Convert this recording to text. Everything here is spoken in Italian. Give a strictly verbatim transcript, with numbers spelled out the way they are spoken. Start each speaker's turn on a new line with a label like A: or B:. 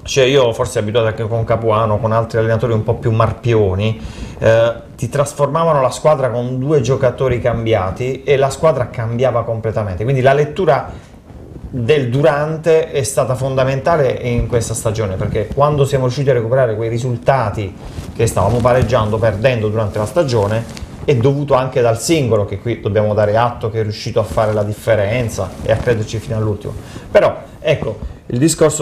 A: cioè io forse abituato anche con Capuano, con altri allenatori un po' più marpioni, eh, ti trasformavano la squadra con due giocatori cambiati e la squadra cambiava completamente, quindi la lettura del durante è stata fondamentale in questa stagione, perché quando siamo riusciti a recuperare quei risultati che stavamo pareggiando, perdendo durante la stagione, è dovuto anche dal singolo, che qui dobbiamo dare atto che è riuscito a fare la differenza e a crederci fino all'ultimo. Però ecco, il discorso